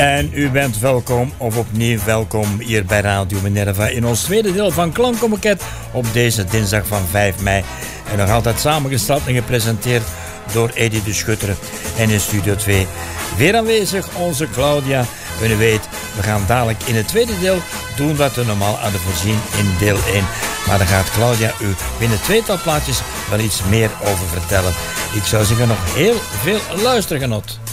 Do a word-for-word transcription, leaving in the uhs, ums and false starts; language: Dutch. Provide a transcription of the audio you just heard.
En u bent welkom, of opnieuw welkom hier bij Radio Minerva in ons tweede deel van Klankenboeket op deze dinsdag van vijf mei. En nog altijd samengesteld en gepresenteerd door Eddy de Schutter. En in Studio twee weer aanwezig onze Claudia. En u weet, we gaan dadelijk in het tweede deel doen wat we normaal hadden voorzien in deel één. Maar dan gaat Claudia u binnen tweetal plaatjes wel iets meer over vertellen. Ik zou zeggen nog heel veel luistergenot.